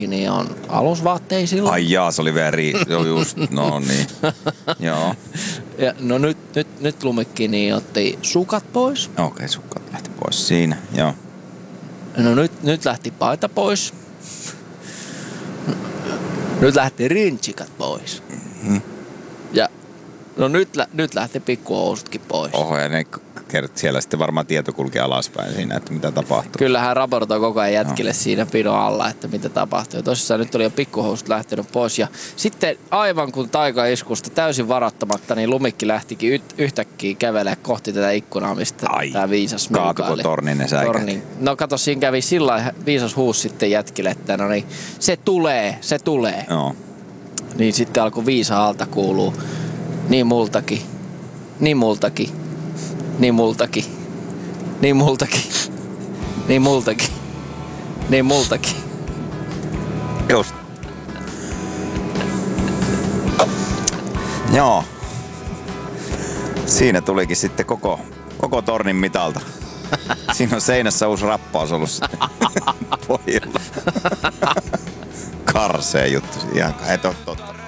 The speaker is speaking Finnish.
niin on alusvaatteisilla. Ai jaa, se oli vielä joo just, no niin. Joo. Ja, no nyt Lumikini otti sukat pois. Okei, sukat lähti pois siinä, joo. No nyt lähti paita pois. Nyt lähti rintsikat pois. Mm-hmm. Ja no nyt lähti pikkuhousutkin pois. Oho, ja ne siellä sitten varmaan tieto kulki alaspäin siinä, että mitä tapahtuu. Kyllä hän raportoi koko ajan jätkille siinä pidon alla, että mitä tapahtuu. Ja tosissaan nyt oli jo pikkuhousut lähtenyt pois. Ja sitten aivan kun taikaiskusta täysin varattamatta, niin Lumikki lähtikin yhtäkkiä kävelemään kohti tätä ikkunaa, mistä tämä viisas myykaili. Kaatuko Torninen säikähti? No kato, siinä kävi sillä viisas huus sitten jätkille, että no niin, se tulee. Joo. Niin sitten alkoi viisaalta kuuluu, niin multakin. Just. Joo. Siinä tulikin sitten koko tornin mitalta. Siinä on seinässä uusi rappaus ollut sitten pojilla. Karsee juttu. Ihan totta.